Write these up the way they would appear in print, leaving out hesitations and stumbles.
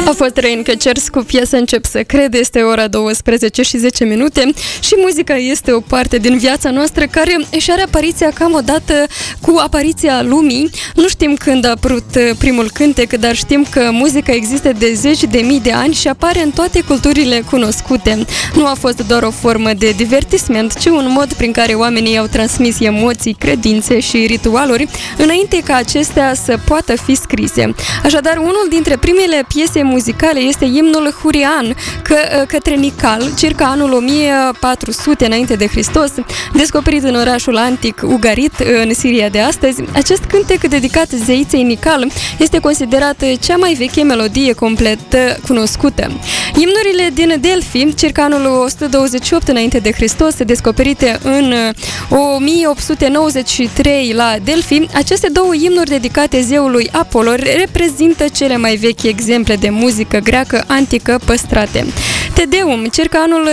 A fost Rain Catchers cu piesa Încep să cred, este ora 12 și 10 minute și muzica este o parte din viața noastră care își are apariția cam odată cu apariția lumii. Nu știm când a apărut primul cântec, dar știm că muzica există de zeci de mii de ani și apare în toate culturile cunoscute. Nu a fost doar o formă de divertisment, ci un mod prin care oamenii au transmis emoții, credințe și ritualuri înainte ca acestea să poată fi scrise. Așadar, unul dintre primele piese muzicale este imnul Hurian către Mical, circa anul 1400 înainte de Hristos, descoperit în orașul antic Ugarit, în Siria de astăzi. Acest cântec dedicat zeiței Mical este considerat cea mai veche melodie complet cunoscută. Imnurile din Delphi, circa anul 128 înainte de Hristos, descoperite în 1893 la Delphi, aceste două imnuri dedicate zeului Apollo reprezintă cele mai vechi exemple de muzică greacă antică păstrate. Te Deum, circa anul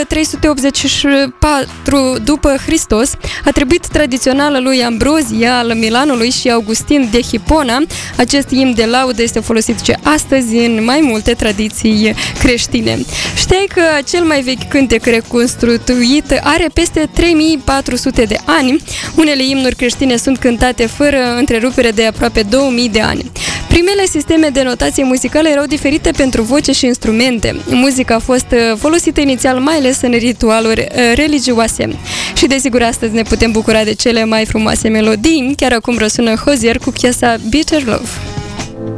384 după Hristos, atribuit tradițional lui Ambrozie al Milanului și Augustin de Hipona, acest imn de laudă este folosit și astăzi în mai multe tradiții creștine. Știai că cel mai vechi cântec reconstruit are peste 3400 de ani? Unele imnuri creștine sunt cântate fără întrerupere de aproape 2000 de ani. Primele sisteme de notație muzicală erau diferite pentru voce și instrumente. Muzica a fost folosită inițial mai ales în ritualuri religioase. Și desigur astăzi ne putem bucura de cele mai frumoase melodii. Chiar acum răsună Hozier cu piesa Bitter Love.